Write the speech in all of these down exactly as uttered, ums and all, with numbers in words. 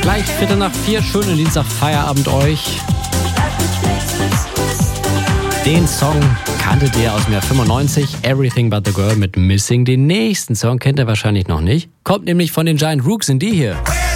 Gleich Viertel nach vier, schöne Dienstag, Feierabend euch. Den Song kanntet ihr aus dem Jahr fünfundneunzig, Everything But The Girl mit Missing. Den nächsten Song kennt ihr wahrscheinlich noch nicht. Kommt nämlich von den Giant Rooks, sind die hier.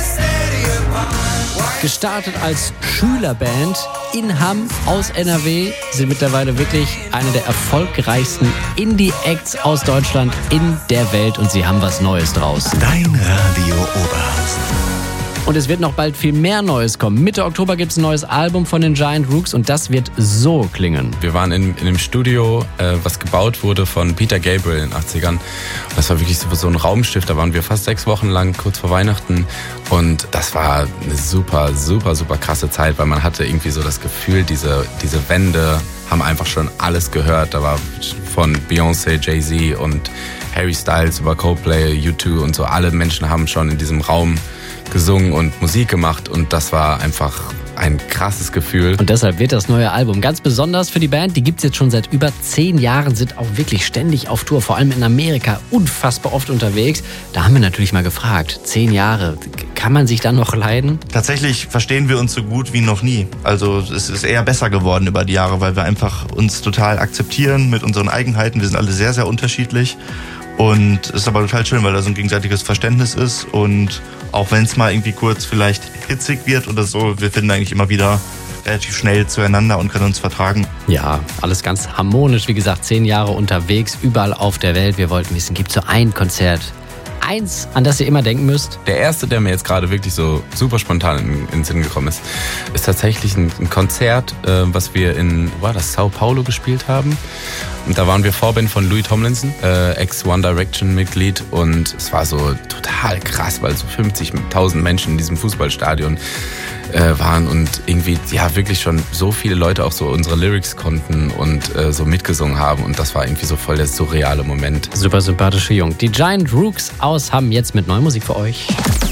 Gestartet als Schülerband in Hamm aus N R W, sind mittlerweile wirklich eine der erfolgreichsten Indie-Acts aus Deutschland in der Welt und sie haben was Neues draus. Dein Radio Oberhausen. Und es wird noch bald viel mehr Neues kommen. Mitte Oktober gibt es ein neues Album von den Giant Rooks und das wird so klingen. Wir waren in, in einem Studio, äh, was gebaut wurde von Peter Gabriel in den achtzigern. Und das war wirklich so, so ein Raumschiff. Da waren wir fast sechs Wochen lang, kurz vor Weihnachten. Und das war eine super, super, super krasse Zeit, weil man hatte irgendwie so das Gefühl, diese, diese Wände haben einfach schon alles gehört. Da war von Beyoncé, Jay-Z und Harry Styles über Coldplay, U zwei und so. Alle Menschen haben schon in diesem Raum gesungen und Musik gemacht und das war einfach ein krasses Gefühl. Und deshalb wird das neue Album ganz besonders für die Band. Die gibt es jetzt schon seit über zehn Jahren, sind auch wirklich ständig auf Tour, vor allem in Amerika, unfassbar oft unterwegs. Da haben wir natürlich mal gefragt, zehn Jahre, kann man sich dann noch leiden? Tatsächlich verstehen wir uns so gut wie noch nie. Also es ist eher besser geworden über die Jahre, weil wir einfach uns total akzeptieren mit unseren Eigenheiten. Wir sind alle sehr, sehr unterschiedlich. Und es ist aber total schön, weil da so ein gegenseitiges Verständnis ist und auch wenn es mal irgendwie kurz vielleicht hitzig wird oder so, wir finden eigentlich immer wieder relativ schnell zueinander und können uns vertragen. Ja, alles ganz harmonisch. Wie gesagt, zehn Jahre unterwegs, überall auf der Welt. Wir wollten wissen, gibt es so ein Konzert, eins, an das ihr immer denken müsst? Der erste, der mir jetzt gerade wirklich so super spontan in, in den Sinn gekommen ist, ist tatsächlich ein, ein Konzert, äh, was wir in, war das Sao Paulo gespielt haben. Und da waren wir Vorband von Louis Tomlinson, äh, Ex-One Direction-Mitglied. Und es war so total krass, weil so fünfzigtausend Menschen in diesem Fußballstadion äh, waren und irgendwie ja wirklich schon so viele Leute auch so unsere Lyrics konnten und äh, so mitgesungen haben. Und das war irgendwie so voll der surreale Moment. Super sympathische Jung. Die Giant Rooks aus Hamm jetzt mit neuer Musik für euch.